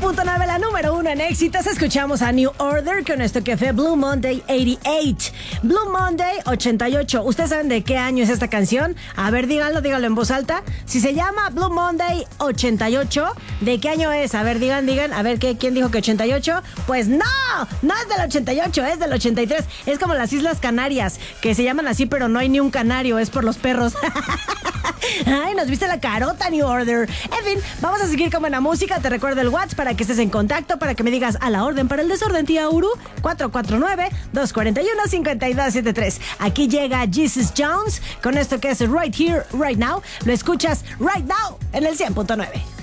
100.9, la número 1 en éxitos. Escuchamos a New Order con esto que fue Blue Monday 88. Blue Monday 88. ¿Ustedes saben de qué año es esta canción? A ver, díganlo en voz alta. Si se llama Blue Monday 88, ¿de qué año es? A ver, digan. A ver, ¿quién dijo que 88? Pues no es del 88, es del 83. Es como las Islas Canarias, que se llaman así, pero no hay ni un canario, es por los perros. Ay, nos viste la carota, New Order. En fin, vamos a seguir con buena música. Te recuerdo el WhatsApp para que estés en contacto, para que me digas a la orden para el desorden, tía Uru. 449-241-5273. Aquí llega Jesus Jones con esto que es Right Here, Right Now. Lo escuchas right now en el 100.9.